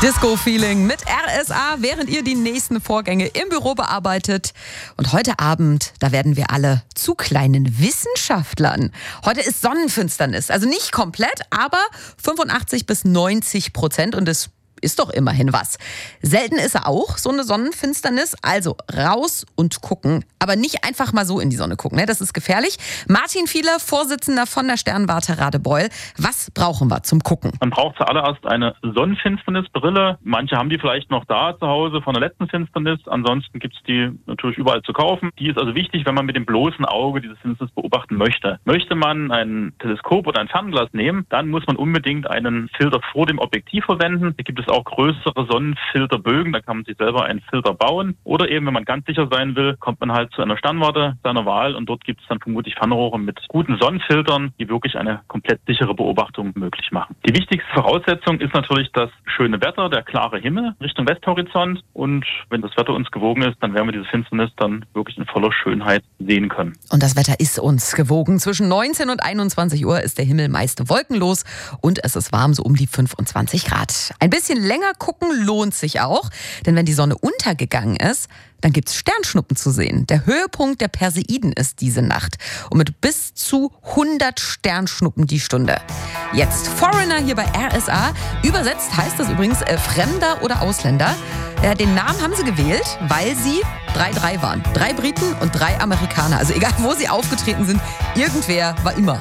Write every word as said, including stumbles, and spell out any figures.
Disco-Feeling mit R S A, während ihr die nächsten Vorgänge im Büro bearbeitet. Und heute Abend, da werden wir alle zu kleinen Wissenschaftlern. Heute ist Sonnenfinsternis, also nicht komplett, aber fünfundachtzig bis neunzig Prozent und es ist doch immerhin was. Selten ist er auch, so eine Sonnenfinsternis. Also raus und gucken, aber nicht einfach mal so in die Sonne gucken, ne? Das ist gefährlich. Martin Fiehler, Vorsitzender von der Sternwarte Radebeul. Was brauchen wir zum Gucken? Man braucht zuallererst eine Sonnenfinsternisbrille. Manche haben die vielleicht noch da zu Hause von der letzten Finsternis. Ansonsten gibt es die natürlich überall zu kaufen. Die ist also wichtig, wenn man mit dem bloßen Auge diese Finsternis beobachten möchte. Möchte man ein Teleskop oder ein Fernglas nehmen, dann muss man unbedingt einen Filter vor dem Objektiv verwenden. Da gibt es auch größere Sonnenfilterbögen, da kann man sich selber einen Filter bauen. Oder eben, wenn man ganz sicher sein will, kommt man halt zu einer Sternwarte seiner Wahl und dort gibt es dann vermutlich Fernrohre mit guten Sonnenfiltern, die wirklich eine komplett sichere Beobachtung möglich machen. Die wichtigste Voraussetzung ist natürlich das schöne Wetter, der klare Himmel Richtung Westhorizont, und wenn das Wetter uns gewogen ist, dann werden wir diese Finsternis dann wirklich in voller Schönheit sehen können. Und das Wetter ist uns gewogen. Zwischen neunzehn und einundzwanzig Uhr ist der Himmel meist wolkenlos und es ist warm, so um die fünfundzwanzig Grad. Ein bisschen länger gucken lohnt sich auch, denn wenn die Sonne untergegangen ist, dann gibt's Sternschnuppen zu sehen. Der Höhepunkt der Perseiden ist diese Nacht und mit bis zu hundert Sternschnuppen die Stunde. Jetzt Foreigner hier bei R S A. Übersetzt heißt das übrigens äh, Fremder oder Ausländer. Äh, den Namen haben sie gewählt, weil sie drei drei waren. Drei Briten und drei Amerikaner. Also egal, wo sie aufgetreten sind, irgendwer war immer